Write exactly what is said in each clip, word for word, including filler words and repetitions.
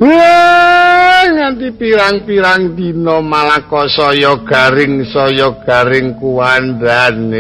Wah, nganti pirang-pirang dina malaka saya garing saya garing kuwandane.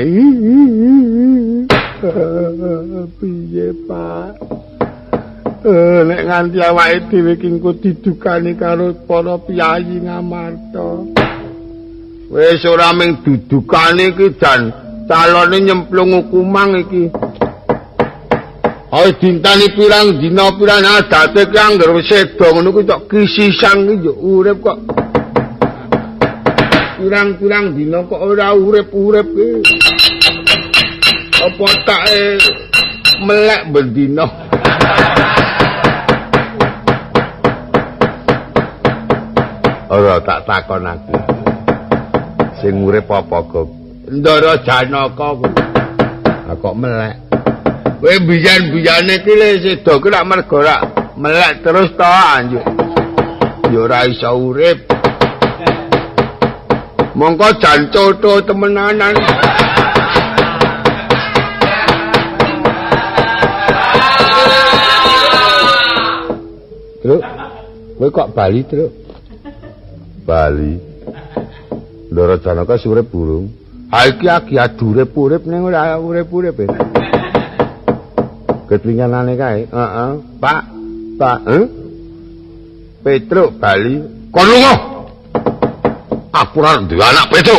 Piye, Pak? Eh, nek nganti awake dhewe ki engko didukani karo para piyayi Ngamarta. Wis ora mung dudukane iki jan calone nyemplung hukumang iki. Ayo dintani pirang dina pirang adate ki angger wis sedo ngono kuwi tok kisisang iki yo urip kok. Pirang-pirang dina kok ora urip-urip ki. Apa take melek bendina. Ora tak takon aku. Sing urip apa kok? Ndara Janaka kuwi. Lah kok melek. Kowe biyen-biyane ki le sedo ki lak mergo lak melek terus to anjuk. Ya ora iso urip. Mongko jan coto temenanan. Truk, kowe kok Bali, Truk? Bali. Ndara Janaka urip burung. Ha iki agi adurip-urip ning ora urip-urip. Ketinggalane kae. Heeh. Pak, Pak, eh? Petruk Bali. Kon lunga. Aku ora duwe anak Petruk.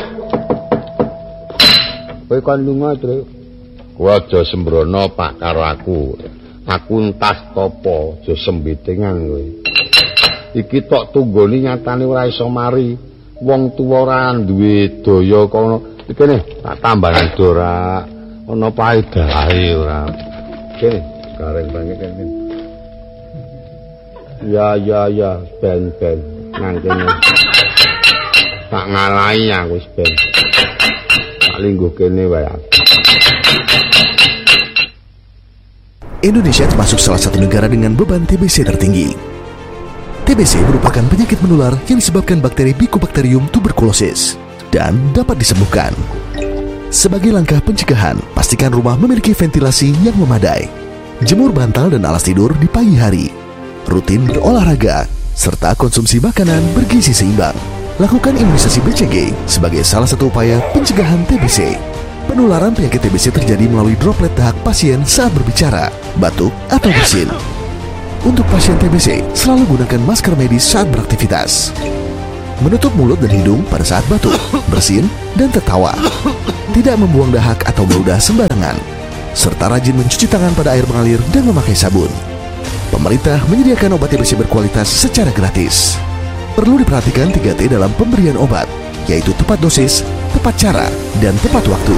Kowe kon lunga, Truk. Kowe aja sembrono Pak karo aku. Aku entas topo, aja sembitingan kowe. Iki tok tunggoni nyatane ora iso mari. Wong tuwa ora duwe daya kono. Iki ne, tak tambahan dora. Ana paedahe ora. Kene, gareng banget kene. Ya ya ya, ben ben nang kene. Tak ngalahi aku wis ben. Tak lingguh kene wae. Indonesia termasuk salah satu negara dengan beban T B C tertinggi. T B C merupakan penyakit menular yang disebabkan bakteri Mycobacterium tuberculosis dan dapat disembuhkan. Sebagai langkah pencegahan, pastikan rumah memiliki ventilasi yang memadai. Jemur bantal dan alas tidur di pagi hari. Rutin berolahraga, serta konsumsi makanan bergizi seimbang. Lakukan imunisasi B C G sebagai salah satu upaya pencegahan T B C. Penularan penyakit T B C terjadi melalui droplet dahak pasien saat berbicara, batuk, atau bersin. Untuk pasien T B C, selalu gunakan masker medis saat beraktivitas. Menutup mulut dan hidung pada saat batuk, bersin, dan tertawa. Tidak membuang dahak atau meludah sembarangan. Serta rajin mencuci tangan pada air mengalir dan memakai sabun. Pemerintah menyediakan obat T B C berkualitas secara gratis. Perlu diperhatikan tiga T dalam pemberian obat, yaitu tepat dosis, tepat cara, dan tepat waktu.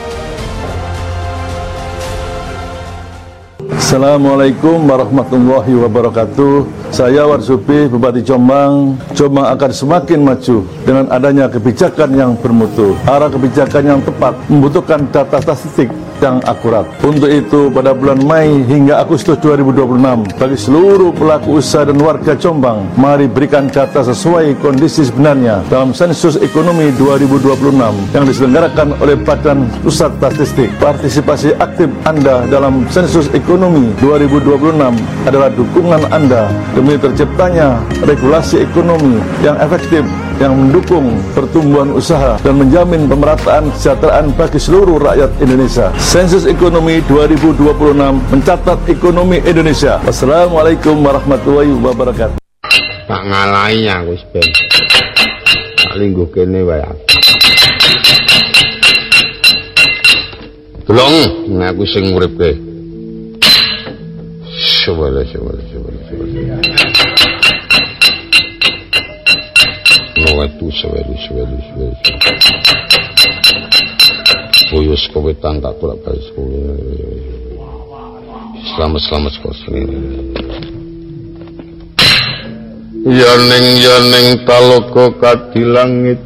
Assalamualaikum warahmatullahi wabarakatuh. Saya Warsupi, Bupati Jombang. Jombang akan semakin maju dengan adanya kebijakan yang bermutu. Arah kebijakan yang tepat membutuhkan data statistik yang akurat. Untuk itu, pada bulan Mei hingga Agustus dua ribu dua puluh enam, bagi seluruh pelaku usaha dan warga Jombang, mari berikan data sesuai kondisi sebenarnya dalam sensus ekonomi dua ribu dua puluh enam yang diselenggarakan oleh Badan Pusat Statistik. Partisipasi aktif Anda dalam sensus ekonomi dua ribu dua puluh enam adalah dukungan Anda demi terciptanya regulasi ekonomi yang efektif yang mendukung pertumbuhan usaha dan menjamin pemerataan kesejahteraan bagi seluruh rakyat Indonesia. Sensus ekonomi dua ribu dua puluh enam mencatat ekonomi Indonesia. Wassalamualaikum warahmatullahi wabarakatuh. Tak ngalahi aku wis ben. Tak lingguh kene wae. Tolong aku sing uripke. Syabala syabala syabala syabala. Itu sewelu sewelu sewelu. Boyo sekowetan tak bolak balik sekolah. Selamat selamat sekolah sini. Ya ning ya ning talaka kadi langit.